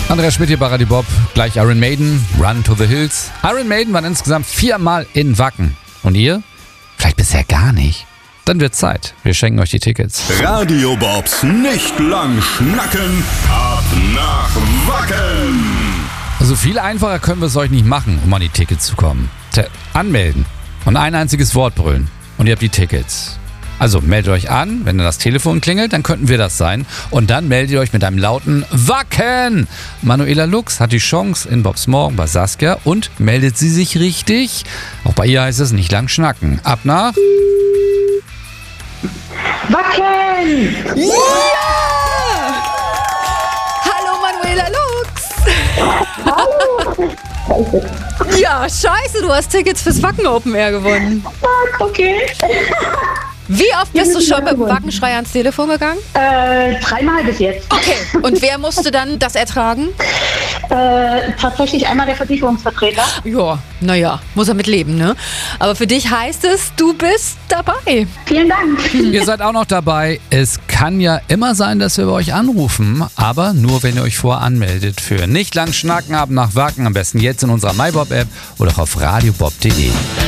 Andreas Schmidt hier bei Radio Bob. Gleich Iron Maiden, Run to the Hills. Iron Maiden waren insgesamt 4-mal in Wacken. Und ihr? Vielleicht bisher gar nicht. Dann wird Zeit. Wir schenken euch die Tickets. Radio Bobs nicht lang schnacken, ab nach Wacken. Also viel einfacher können wir es euch nicht machen, um an die Tickets zu kommen. Anmelden und ein einziges Wort brüllen. Und ihr habt die Tickets. Also meldet euch an, wenn das Telefon klingelt, dann könnten wir das sein. Und dann meldet ihr euch mit einem lauten Wacken. Manuela Lux hat die Chance in Bobs Morgen bei Saskia und meldet sie sich richtig. Auch bei ihr heißt es nicht lang schnacken. Ab nach... Wacken! Ja! Hallo Manuela Lux! Hallo! Ja, scheiße, du hast Tickets fürs Wacken Open Air gewonnen. Okay. Wie oft bist du schon mit dem Wackenschrei ans Telefon gegangen? 3-mal bis jetzt. Okay, und wer musste dann das ertragen? Tatsächlich einmal der Versicherungsvertreter. Ja, naja, muss er mit leben, ne? Aber für dich heißt es, du bist dabei. Vielen Dank. Ihr seid auch noch dabei. Es kann ja immer sein, dass wir bei euch anrufen, aber nur, wenn ihr euch vorher anmeldet für nicht lang schnacken ab nach Wacken. Am besten jetzt in unserer MyBob-App oder auf radiobob.de.